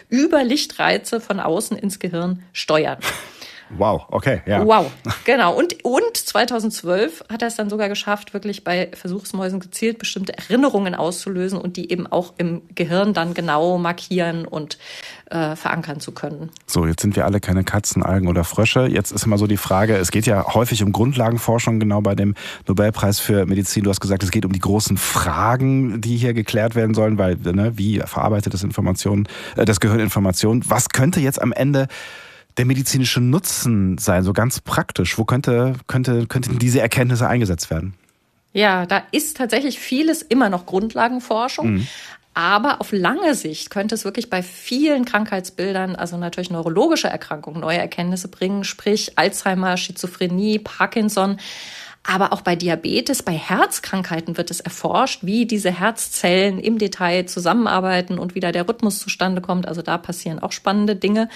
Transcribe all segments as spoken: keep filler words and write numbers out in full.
über Lichtreize von außen ins Gehirn steuern. Wow, okay, ja. Wow, genau. Und, und zweitausendzwölf hat er es dann sogar geschafft, wirklich bei Versuchsmäusen gezielt bestimmte Erinnerungen auszulösen und die eben auch im Gehirn dann genau markieren und äh, verankern zu können. So, jetzt sind wir alle keine Katzen, Algen oder Frösche. Jetzt ist immer so die Frage, es geht ja häufig um Grundlagenforschung, genau bei dem Nobelpreis für Medizin. Du hast gesagt, es geht um die großen Fragen, die hier geklärt werden sollen, weil, ne, wie verarbeitet das Information, äh, das Gehirn Information? Was könnte jetzt am Ende der medizinische Nutzen sein, so ganz praktisch? Wo könnte, könnte, könnten diese Erkenntnisse eingesetzt werden? Ja, da ist tatsächlich vieles immer noch Grundlagenforschung. Mhm. Aber auf lange Sicht könnte es wirklich bei vielen Krankheitsbildern, also natürlich neurologische Erkrankungen, neue Erkenntnisse bringen, sprich Alzheimer, Schizophrenie, Parkinson. Aber auch bei Diabetes, bei Herzkrankheiten wird es erforscht, wie diese Herzzellen im Detail zusammenarbeiten und wie da der Rhythmus zustande kommt. Also da passieren auch spannende Dinge.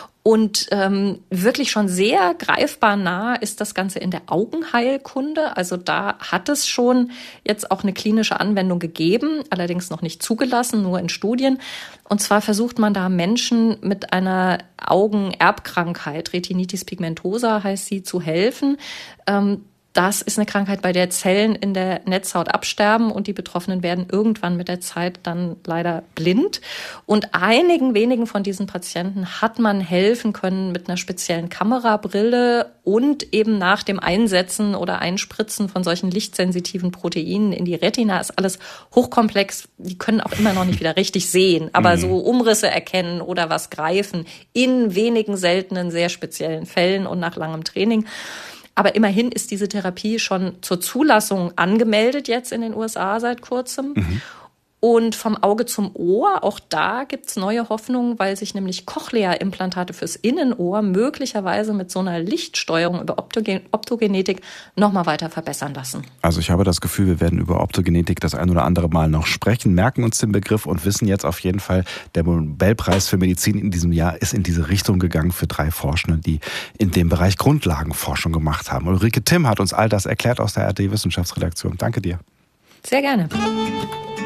Und ähm, wirklich schon sehr greifbar nah ist das Ganze in der Augenheilkunde. Also da hat es schon jetzt auch eine klinische Anwendung gegeben, allerdings noch nicht zugelassen, nur in Studien. Und zwar versucht man da Menschen mit einer Augenerbkrankheit, Retinitis pigmentosa heißt sie, zu helfen. Ähm, Das ist eine Krankheit, bei der Zellen in der Netzhaut absterben und die Betroffenen werden irgendwann mit der Zeit dann leider blind. Und einigen wenigen von diesen Patienten hat man helfen können mit einer speziellen Kamerabrille und eben nach dem Einsetzen oder Einspritzen von solchen lichtsensitiven Proteinen in die Retina. Ist alles hochkomplex. Die können auch immer noch nicht wieder richtig sehen, aber mhm. so Umrisse erkennen oder was greifen in wenigen seltenen, sehr speziellen Fällen und nach langem Training. Aber immerhin ist diese Therapie schon zur Zulassung angemeldet jetzt in den U S A seit kurzem. Mhm. Und vom Auge zum Ohr, auch da gibt's neue Hoffnungen, weil sich nämlich Cochlea-Implantate fürs Innenohr möglicherweise mit so einer Lichtsteuerung über Optogen- Optogenetik nochmal weiter verbessern lassen. Also ich habe das Gefühl, wir werden über Optogenetik das ein oder andere Mal noch sprechen, merken uns den Begriff und wissen jetzt auf jeden Fall, der Nobelpreis für Medizin in diesem Jahr ist in diese Richtung gegangen für drei Forschende, die in dem Bereich Grundlagenforschung gemacht haben. Ulrike Timm hat uns all das erklärt aus der A R D-Wissenschaftsredaktion. Danke dir. Sehr gerne.